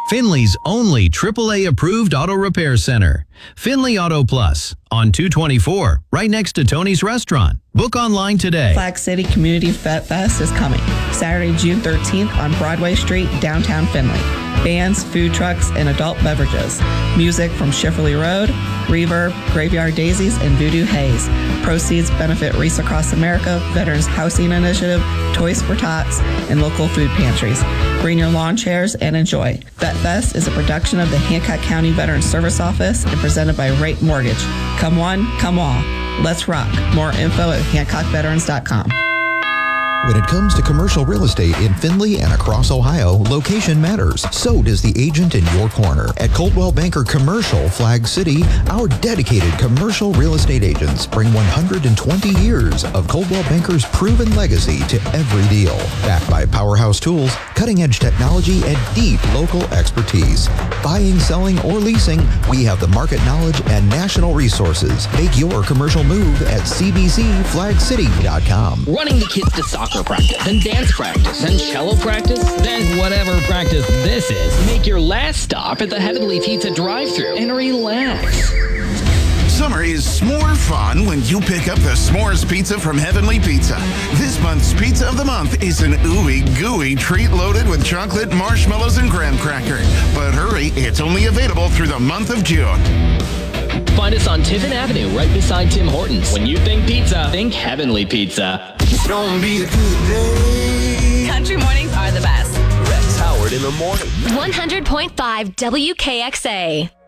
Findlay's only AAA approved auto repair center. Findlay Auto Plus on 224, right next to Tony's Restaurant. Book online today. Flag City Community Vet Fest is coming Saturday, June 13th on Broadway Street, downtown Findlay. Bands, food trucks, and adult beverages. Music from Schifferly Road, Reverb, Graveyard Daisies, and Voodoo Haze. Proceeds benefit Reese Across America, Veterans Housing Initiative, Toys for Tots, and local food pantries. Bring your lawn chairs and enjoy. Vet Fest is a production of the Hancock County Veterans Service Office and presented by Rate Mortgage. Come one, come all. Let's rock. More info at HancockVeterans.com. When it comes to commercial real estate in Findlay and across Ohio, location matters. So does the agent in your corner. At Coldwell Banker Commercial Flag City, our dedicated commercial real estate agents bring 120 years of Coldwell Banker's proven legacy to every deal. Backed by powerhouse tools, cutting-edge technology, and deep local expertise. Buying, selling, or leasing, we have the market knowledge and national resources. Make your commercial move at cbcflagcity.com. Running the kids to soccer practice, and dance practice, and cello practice, then whatever practice this is, make your last stop at the Heavenly Pizza drive-thru and relax. Summer is s'more fun when you pick up the S'mores Pizza from Heavenly Pizza. This month's Pizza of the Month is an ooey gooey treat loaded with chocolate, marshmallows, and graham cracker. But hurry, it's only available through the month of June. Find us on Tiffin Avenue, right beside Tim Hortons. When you think pizza, think Heavenly Pizza. It's gonna be a good day. Country mornings are the best. Rex Howard in the morning. 100.5 WKXA.